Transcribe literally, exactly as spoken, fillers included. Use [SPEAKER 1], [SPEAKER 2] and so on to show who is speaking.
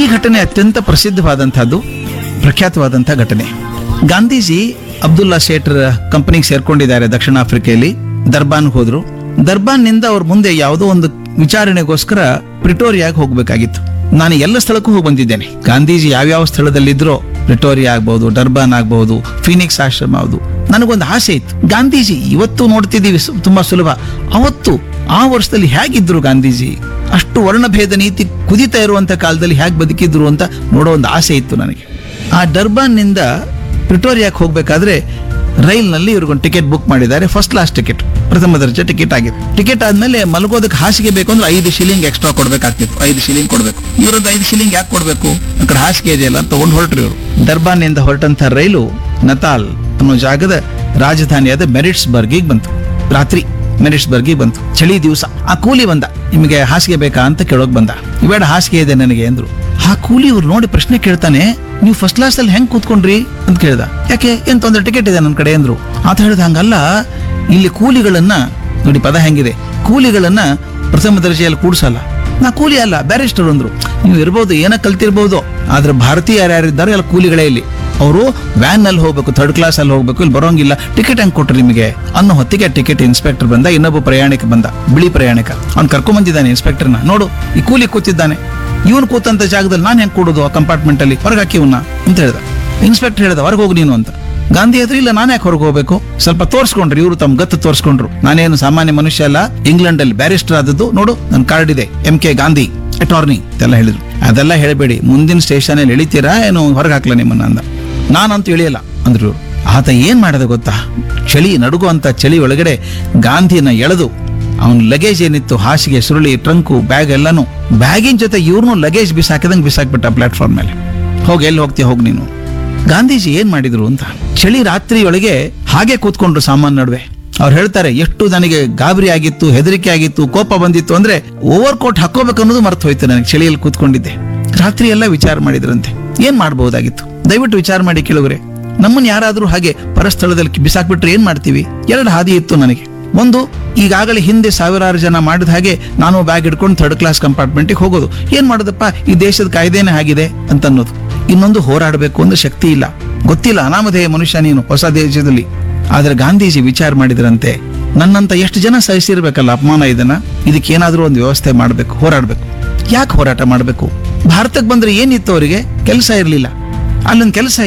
[SPEAKER 1] ಘಟನೆ ಅತ್ಯಂತ ಪ್ರಸಿದ್ಧವಾದಂತಹದ್ದು, ಪ್ರಖ್ಯಾತವಾದಂತಹ ಘಟನೆ. ಗಾಂಧೀಜಿ ಅಬ್ದುಲ್ಲಾ ಶೇಟ್ರ ಕಂಪನಿಗೆ ಸೇರ್ಕೊಂಡಿದ್ದಾರೆ ದಕ್ಷಿಣ ಆಫ್ರಿಕೆಯಲ್ಲಿ. ದರ್ಬಾನ್ ಹೋದ್ರು. ದರ್ಬಾನ್ ನಿಂದ ಅವ್ರ ಮುಂದೆ ಯಾವುದೋ ಒಂದು ವಿಚಾರಣೆಗೋಸ್ಕರ ಪ್ರಿಟೋರಿಯಾಗ ಹೋಗ್ಬೇಕಾಗಿತ್ತು. ನಾನು ಎಲ್ಲ ಸ್ಥಳಕ್ಕೂ ಹೋಗಿ ಬಂದಿದ್ದೇನೆ. ಗಾಂಧೀಜಿ ಯಾವ್ಯಾವ ಸ್ಥಳದಲ್ಲಿದ್ರೋ, ಪ್ರಿಟೋರಿಯಾ ಆಗ್ಬಹುದು, ಡರ್ಬಾನ್ ಆಗ್ಬಹುದು, ಫೀನಿಕ್ಸ್ ಆಶ್ರಮ ಆಗ್ಬಹುದು, ನನಗೊಂದು ಆಸೆ ಇತ್ತು. ಗಾಂಧೀಜಿ ಇವತ್ತು ನೋಡ್ತಿದ್ದೀವಿ ಸು- ತುಂಬಾ ಸುಲಭ, ಅವತ್ತು ಆ ವರ್ಷದಲ್ಲಿ ಹೇಗಿದ್ರು ಗಾಂಧೀಜಿ, ಅಷ್ಟು ವರ್ಣಭೇದ ನೀತಿ ಕುದಿತಾ ಇರುವಂತ ಕಾಲದಲ್ಲಿ ಹೇಗೆ ಬದುಕಿದ್ರು ಅಂತ ನೋಡೋ ಒಂದು ಆಸೆ ಇತ್ತು ನನಗೆ. ಆ ಡರ್ಬಾನ್ ನಿಂದ ಪ್ರಿಟೋರಿಯಾಕ್ಕೆ ಹೋಗ್ಬೇಕಾದ್ರೆ ರೈಲ್ನಲ್ಲಿ ಇವ್ರಿಗೊಂದು ಟಿಕೆಟ್ ಬುಕ್ ಮಾಡಿದ್ದಾರೆ. ಫಸ್ಟ್ ಕ್ಲಾಸ್ ಟಿಕೆಟ್, ಪ್ರಥಮ ದರ್ಜೆ ಟಿಕೆಟ್ ಆಗಿದೆ. ಟಿಕೆಟ್ ಆದ್ಮೇಲೆ ಮಲಗೋದಕ್ಕೆ ಹಾಸಿಗೆ ಬೇಕು ಅಂದ್ರೆ ಐದು ಶಿಲಿಂಗ್ ಎಕ್ಸ್ಟ್ರಾ ಕೊಡ್ಬೇಕಾಗ್ತಿತ್ತು. ಐದು ಶಿಲಿಂಗ್ ಕೊಡ್ಬೇಕು. ಇವರದ್ದು ಐದು ಶಿಲಿಂಗ್ ಯಾಕೆ ಕೊಡ್ಬೇಕು, ಆ ಕಡೆ ಹಾಸಿಗೆ ಇದೆಯಲ್ಲ ಅಂತ ತಗೊಂಡು ಹೊರಟ್ರು ಇವರು. ಡರ್ಬಾನ್ ನಿಂದ ಹೊರಟಂತ ರೈಲು ನತಾಲ್ ಅನ್ನೋ ಜಾಗದ ರಾಜಧಾನಿಯಾದ ಮೆರಿಟ್ಸ್ಬರ್ಗಿಗೆ ಬಂತು. ರಾತ್ರಿ ಮೆರಿಟ್ಸ್ಬರ್ಗಿಗೆ ಬಂತು. ಚಳಿ ದಿವಸ. ಆ ಕೂಲಿ ಬಂದ, ನಿಮಗೆ ಹಾಸಿಗೆ ಬೇಕಾ ಅಂತ ಕೇಳೋಕ್ ಬಂದ. ಇವೇಡ ಹಾಸಿಗೆ ಇದೆ ನನಗೆ ಅಂದ್ರು. ಆ ಕೂಲಿ ಇವ್ರು ನೋಡಿ ಪ್ರಶ್ನೆ ಕೇಳ್ತಾನೆ, ನೀವು ಫಸ್ಟ್ ಕ್ಲಾಸ್ ಅಲ್ಲಿ ಹೆಂಗ್ ಕೂತ್ಕೊಂಡ್ರಿ ಅಂತ ಕೇಳ್ದ. ಯಾಕೆ, ಏನ್ ತೊಂದ್ರೆ, ಟಿಕೆಟ್ ಇದೆ ನನ್ನ ಕಡೆ ಅಂದ್ರು. ಆತ ಹೇಳ್ದ, ಹಂಗಲ್ಲ, ಇಲ್ಲಿ ಕೂಲಿಗಳನ್ನ ನೋಡಿ, ಪದ ಹೆಂಗಿದೆ, ಕೂಲಿಗಳನ್ನ ಪ್ರಥಮ ದರ್ಜೆಯಲ್ಲಿ ಕೂಡ್ಸಲ್ಲ. ನಾ ಕೂಲಿ ಅಲ್ಲ, ಬ್ಯಾರಿಸ್ಟರ್ ಅಂದ್ರು. ನೀವು ಇರ್ಬೋದು, ಏನ ಕಲ್ತಿರ್ಬೋದು, ಆದ್ರೆ ಭಾರತೀಯರು ಯಾರಿದ್ದಾರೆ ಎಲ್ಲ ಕೂಲಿಗಳೇ ಇಲ್ಲಿ. ಅವರು ವ್ಯಾನ್ ನಲ್ಲಿ ಹೋಗ್ಬೇಕು, ಥರ್ಡ್ ಕ್ಲಾಸ್ ಅಲ್ಲಿ ಹೋಗ್ಬೇಕು, ಇಲ್ಲಿ ಬರೋಂಗಿಲ್ಲ. ಟಿಕೆಟ್ ಹೆಂಗ್ ಕೊಟ್ರಿ ನಿಮಗೆ ಅನ್ನೋ ಹೊತ್ತಿಗೆ ಟಿಕೆಟ್ ಇನ್ಸ್ಪೆಕ್ಟರ್ ಬಂದ. ಇನ್ನೊಬ್ಬ ಪ್ರಯಾಣಿಕ ಬಂದ, ಬಿಳಿ ಪ್ರಯಾಣಿಕ. ಅವ್ನು ಕರ್ಕೊಂಡ್ ಬಂದಿದ್ದಾನೆ ಇನ್ಸ್ಪೆಕ್ಟರ್ನ. ನೋಡು, ಈ ಕೂಲಿ ಕೂತಿದ್ದಾನೆ, ಇವನು ಕೂತಂತ ಜಾಗದಲ್ಲಿ ನಾನು ಹೆಂಗ್ ಕೂಡೋದು ಆ ಕಂಪಾರ್ಟ್ಮೆಂಟ್ ಅಲ್ಲಿ, ಹೊರಗೆ ಹಾಕಿ ಇವನ್ನ ಅಂತ ಹೇಳ್ದ. ಇನ್ಸ್ಪೆಕ್ಟರ್ ಹೇಳ್ದ, ಹೊರಗೆ ಹೋಗಿ ನೀನು ಅಂತ. ಗಾಂಧಿ ಹತ್ರ, ಇಲ್ಲ ನಾನು ಯಾಕೆ ಹೊರಗೆ ಹೋಗ್ಬೇಕು, ಸ್ವಲ್ಪ ತೋರಿಸ್ಕೊಂಡ್ರು. ಇವರು ತಮ್ಮ ಗತ್ತು ತೋರಿಸ್ಕೊಂಡ್ರು. ನಾನೇನು ಸಾಮಾನ್ಯ ಮನುಷ್ಯ ಅಲ್ಲ, ಇಂಗ್ಲೆಂಡ್ ಅಲ್ಲಿ ಬ್ಯಾರಿಸ್ಟರ್ ಆದದ್ದು, ನೋಡು ನನ್ನ ಕಾರ್ಡ್ ಇದೆ, ಎಂ ಕೆ ಗಾಂಧಿ ಅಟಾರ್ನಿ ಅಂತೆಲ್ಲ ಹೇಳಿದ್ರು. ಅದೆಲ್ಲ ಹೇಳಬೇಡಿ, ಮುಂದಿನ ಸ್ಟೇಷನ್ ಅಲ್ಲಿ ಇಳಿತೀರಾ ಏನು, ಹೊರಗೆ ಹಾಕ್ಲ ನಿಮ್ಮನ್ನ ಅಂದ. ನಾನಂತೂ ಇಳಿಯಲ್ಲ ಅಂದ್ರು ಇವ್ರು. ಆತ ಏನ್ ಮಾಡಿದ ಗೊತ್ತಾ, ಚಳಿ ನಡುಗುವಂತ ಚಳಿ ಒಳಗಡೆ ಗಾಂಧಿನ ಎಳೆದು ಅವನ ಲಗೇಜ್ ಏನಿತ್ತು, ಹಾಸಿಗೆ, ಸುರುಳಿ, ಟ್ರಂಕು, ಬ್ಯಾಗ್ ಎಲ್ಲಾನು, ಬ್ಯಾಗಿನ ಜೊತೆ ಇವ್ರನ್ನು ಲಗೇಜ್ ಬಿಸಾಕಿದಂಗೆ ಬಿಸಾಕ್ಬಿಟ್ಟ ಪ್ಲಾಟ್ಫಾರ್ಮ್ ಮೇಲೆ. ಹೋಗಿ, ಎಲ್ಲಿ ಹೋಗ್ತೀಯ ಹೋಗಿ ನೀನು. ಗಾಂಧೀಜಿ ಏನ್ ಮಾಡಿದ್ರು ಅಂತ, ಚಳಿ ರಾತ್ರಿಯೊಳಗೆ ಹಾಗೆ ಕೂತ್ಕೊಂಡ್ರು ಸಾಮಾನ್ ನಡುವೆ. ಅವ್ರು ಹೇಳ್ತಾರೆ, ಎಷ್ಟು ನನಗೆ ಗಾಬರಿ ಆಗಿತ್ತು, ಹೆದರಿಕೆ ಆಗಿತ್ತು, ಕೋಪ ಬಂದಿತ್ತು ಅಂದ್ರೆ ಓವರ್ ಕೋಟ್ ಹಾಕೋಬೇಕು ಅನ್ನೋದು ಮರ್ತು ಹೋಯ್ತು ನನಗೆ. ಚಳಿಯಲ್ಲಿ ಕೂತ್ಕೊಂಡಿದ್ದೆ. ರಾತ್ರಿ ಎಲ್ಲ ವಿಚಾರ ಮಾಡಿದ್ರಂತೆ, ಏನ್ ಮಾಡಬಹುದಾಗಿತ್ತು. ದಯವಿಟ್ಟು ವಿಚಾರ ಮಾಡಿ ಕೇಳುವರೆ, ನಮ್ಮನ್ನ ಯಾರಾದ್ರೂ ಹಾಗೆ ಪರಸ್ಥಳದಲ್ಲಿ ಬಿಸಾಕ್ಬಿಟ್ರೆ ಏನ್ ಮಾಡ್ತೀವಿ. ಎರಡು ಹಾದಿ ಇತ್ತು ನನಗೆ. ಒಂದು, ಈಗಾಗಲೇ ಹಿಂದೆ ಸಾವಿರಾರು ಜನ ಮಾಡಿದ ಹಾಗೆ ನಾನು ಬ್ಯಾಗ್ ಹಿಡ್ಕೊಂಡು ಥರ್ಡ್ ಕ್ಲಾಸ್ ಕಂಪಾರ್ಟ್ಮೆಂಟಿಗೆ ಹೋಗೋದು. ಏನ್ ಮಾಡೋದಪ್ಪ, ಈ ದೇಶದ ಕಾಯ್ದೆನೇ ಆಗಿದೆ ಅಂತ ಅನ್ನೋದು. ಇನ್ನೊಂದು, ಹೋರಾಡಬೇಕು ಅಂದ್ರೆ ಶಕ್ತಿ ಇಲ್ಲ, ಗೊತ್ತಿಲ್ಲ, ಅನಾಮಧೇಯ ಮನುಷ್ಯ ನೀನು ಹೊಸ ದೇಶದಲ್ಲಿ. ಆದ್ರೆ ಗಾಂಧೀಜಿ ವಿಚಾರ ಮಾಡಿದ್ರಂತೆ, ನನ್ನಂತ ಎಷ್ಟು ಜನ ಸಹಿಸಿರ್ಬೇಕಲ್ಲ ಅಪಮಾನ, ಇದನ್ನ ಇದಕ್ಕೇನಾದ್ರೂ ಒಂದು ವ್ಯವಸ್ಥೆ ಮಾಡ್ಬೇಕು, ಹೋರಾಡ್ಬೇಕು. ಯಾಕೆ ಹೋರಾಟ ಮಾಡ್ಬೇಕು, ಭಾರತಕ್ಕೆ ಬಂದ್ರೆ ಏನಿತ್ತು ಅವರಿಗೆ, ಕೆಲಸ ಇರ್ಲಿಲ್ಲ. ಅಲ್ಲೊಂದು ಕೆಲಸ